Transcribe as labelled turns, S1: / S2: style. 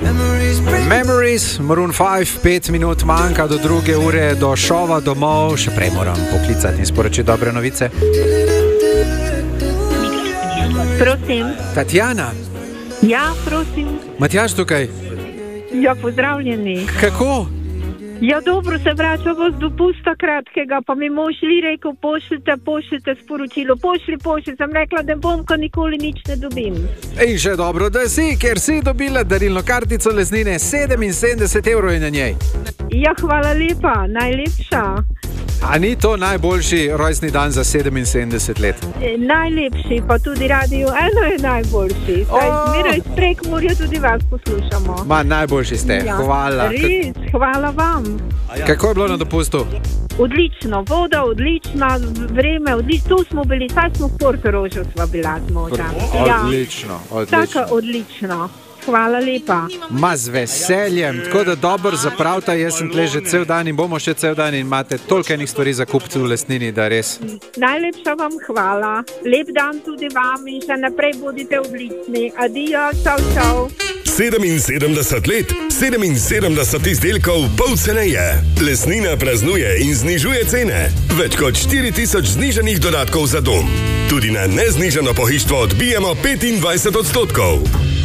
S1: Memories, Maroon 5, 5 minut manjka do 2. ure, do šova domov, še prej moram poklicati in sporočiti dobre novice.
S2: Prosim.
S1: Tatjana,
S2: Ja, prosim.
S1: Matjaž tukaj,
S2: Ja, pozdravljeni.
S1: kako?
S2: Ja, dobro, se vračamo z dopusta kratkega, pa mi mož li rekel, pošljite sporočilo, pošlji, sem rekla, da bom, ko nikoli nič ne dobim.
S1: In še dobro, da si, ker si dobila darilno kartico Lesnine, 77 evrov je na njej.
S2: Ja, hvala lepa, najlepša.
S1: A ni to najboljši rojstni dan za 77 let?
S2: Najlepši, pa tudi radio Eno je najboljši. Zmeraj s Prekmurja tudi vas poslušamo.
S1: Ma, najboljši ste,
S2: Ja,
S1: hvala.
S2: res, hvala vam.
S1: Kako je bilo na dopustu?
S2: Odlično, voda odlična, vreme odlično, tu smo bili, saj smo v Portorožu sva bila z možem.
S1: Odlično,
S2: Tako odlično. Hvala lepa.
S1: Ma z veseljem, tako da dobro zapravta, jaz sem tle že cel dan in bomo še cel dan in imate toliko enih stvari za kupiti v Lesnini, da res.
S2: Najlepša vam hvala. Lep dan tudi vam in še naprej bodite odlični. Adijo, čau.
S3: 77 let, 77 izdelkov pol ceneje. Lesnina praznuje in znižuje cene. Več kot 4000 znižanih dodatkov za dom. Tudi na neznižano pohištvo odbijamo 25%.